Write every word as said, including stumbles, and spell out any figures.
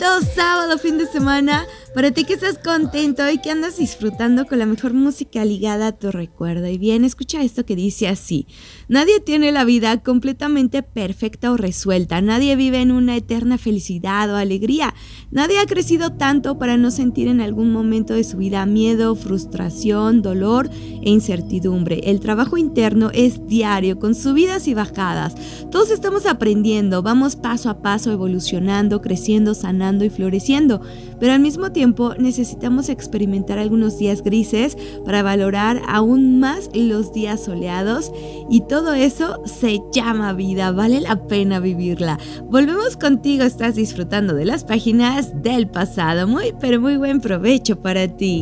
bonito sábado, fin de semana. Para ti que estás contento y que andas disfrutando con la mejor música ligada a tu recuerdo. Y bien, escucha esto que dice así. Nadie tiene la vida completamente perfecta o resuelta. Nadie vive en una eterna felicidad o alegría. Nadie ha crecido tanto para no sentir en algún momento de su vida miedo, frustración, dolor e incertidumbre. El trabajo interno es diario, con subidas y bajadas. Todos estamos aprendiendo, vamos paso a paso evolucionando, creciendo, sanando y floreciendo. Pero al mismo tiempo necesitamos experimentar algunos días grises para valorar aún más los días soleados, y todo eso se llama vida, vale la pena vivirla. Volvemos contigo, estás disfrutando de las páginas del pasado. Muy pero muy buen provecho para ti.